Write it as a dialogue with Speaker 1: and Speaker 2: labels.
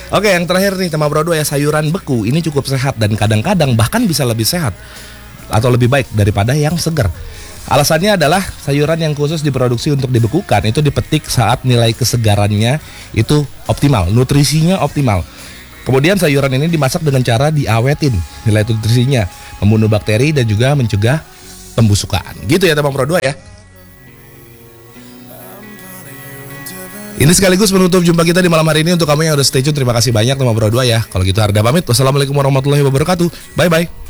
Speaker 1: Oke, yang terakhir nih tema Bro 2 ya, sayuran beku ini cukup sehat dan kadang-kadang bahkan bisa lebih sehat atau lebih baik daripada yang segar. Alasannya adalah sayuran yang khusus diproduksi untuk dibekukan itu dipetik saat nilai kesegarannya itu optimal, nutrisinya optimal. Kemudian sayuran ini dimasak dengan cara diawetin, nilai nutrisinya membunuh bakteri dan juga mencegah pembusukan. Gitu ya teman Pro 2 ya. Ini sekaligus menutup jumpa kita di malam hari ini. Untuk kamu yang udah stay tune, terima kasih banyak teman Pro 2 ya. Kalau gitu Arda pamit. Wassalamualaikum warahmatullahi wabarakatuh. Bye bye.